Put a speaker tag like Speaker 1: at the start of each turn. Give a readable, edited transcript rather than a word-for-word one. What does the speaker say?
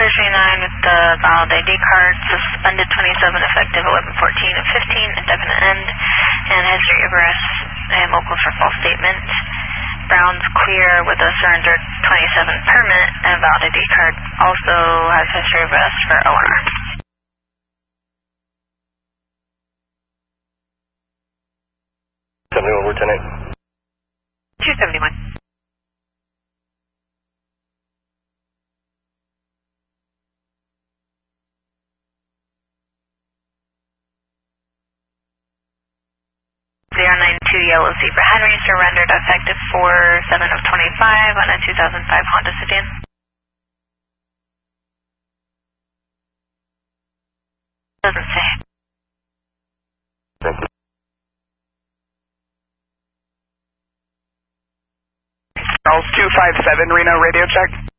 Speaker 1: Clear 29 with the valid ID card, suspended 27, effective 11/14 of 15, indefinite end, and history of arrest and locals for false statement. Brown's clear with a surrendered 27 permit and valid ID card. Also has history of arrest for ONR.
Speaker 2: 71, we're 10-8.
Speaker 1: 271. Yellow Zebra Henry, surrendered effective 4/7 of 25 on a 2005 Honda sedan. Doesn't say.
Speaker 2: Thank you.
Speaker 3: Charles 257, Reno, radio check.